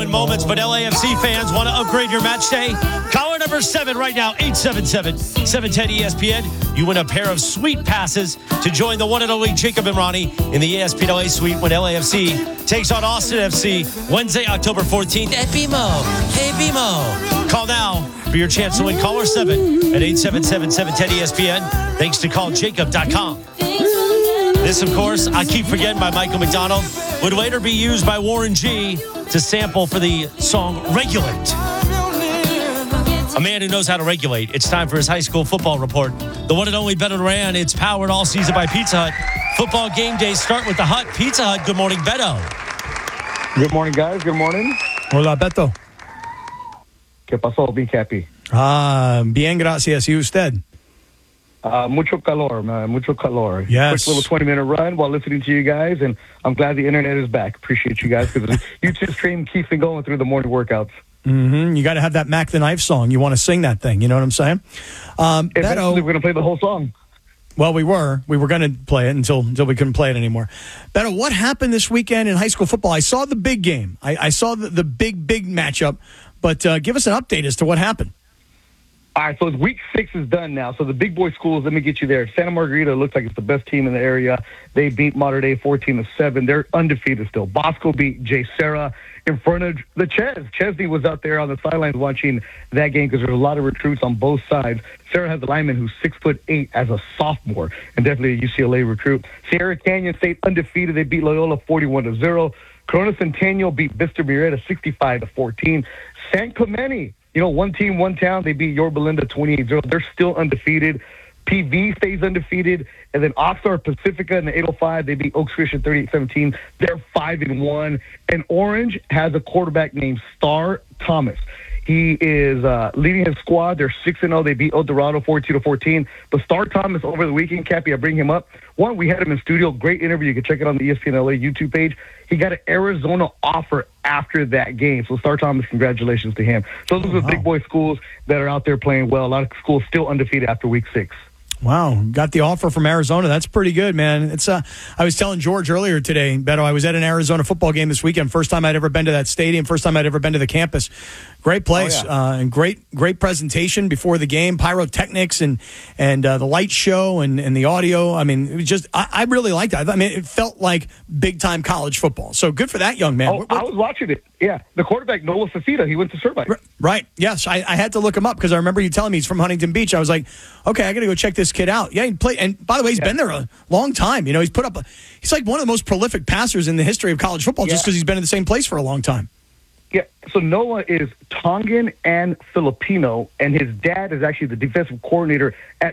in moments, but LAFC fans want to upgrade your match day? Caller number 7 right now, 877-710-ESPN. You win a pair of suite passes to join the one and only Jacob and Ronnie in the ESPN LA suite when LAFC takes on Austin FC Wednesday, October 14th at BMO. Hey, BMO. Call now for your chance to win. Caller 7 at 877-710-ESPN. Thanks to calljacob.com. This, of course, I Keep Forgetting by Michael McDonald would later be used by Warren G to sample for the song Regulate. A man who knows how to regulate. It's time for his high school football report. The one and only Beto Duran. It's powered all season by Pizza Hut. Football game days start with the Hut. Pizza Hut. Good morning, Beto. Good morning, guys. Good morning. Hola, Beto. ¿Qué pasó, Big Happy? Bien, gracias. ¿Y usted? Mucho calor, man. Mucho calor. Yes. Quick little 20-minute run while listening to you guys, and I'm glad the internet is back. Appreciate you guys because YouTube stream keeps me going through the morning workouts. Mm-hmm. You got to have that Mac the Knife song. You want to sing that thing. You know what I'm saying? Eventually, we're going to play the whole song. Well, we were going to play it until we couldn't play it anymore. Beto, what happened this weekend in high school football? I saw the big game. I saw the big matchup, but give us an update as to what happened. All right, so week 6 is done now. So the big boy schools, let me get you there. Santa Margarita looks like it's the best team in the area. They beat Mater Dei 14-7. They're undefeated still. Bosco beat J. Serra in front of the Ches. Chesney was out there on the sidelines watching that game because there's a lot of recruits on both sides. Serra has a lineman who's 6'8" as a sophomore and definitely a UCLA recruit. Sierra Canyon State undefeated. They beat Loyola 41-0. Corona Centennial beat Vista Murrieta 65-14. San Clemente, one team, one town. They beat Yorba Linda 28-0. They're still undefeated. PV stays undefeated. And then Oxnard Pacifica in the 805, they beat Oaks Christian 38-17. They're 5-1. And Orange has a quarterback named Star Thomas. He is leading his squad. They're 6-0. They beat El Dorado 42-14. But Star Thomas over the weekend, Cappy, I bring him up. One, we had him in studio. Great interview. You can check it on the ESPN LA YouTube page. He got an Arizona offer after that game. So Star Thomas, congratulations to him. So those are the big boy schools that are out there playing well. A lot of schools still undefeated after week 6. Wow, got the offer from Arizona. That's pretty good, man. It's I was telling George earlier today, Beto, I was at an Arizona football game this weekend. First time I'd ever been to that stadium. First time I'd ever been to the campus. Great place, and great presentation before the game. Pyrotechnics and the light show and the audio. I mean, it was just I really liked it. I mean, it felt like big time college football. So good for that young man. Oh, I was watching it. Yeah, the quarterback Noah Fafita, he went to Servite. Right. Yes, I had to look him up because I remember you telling me he's from Huntington Beach. I was like, okay, I got to go check this kid out. Yeah, he played. And by the way, he's been there a long time. He's put up. He's like one of the most prolific passers in the history of college football just because he's been in the same place for a long time. Yeah, so Noah is Tongan and Filipino, and his dad is actually the defensive coordinator at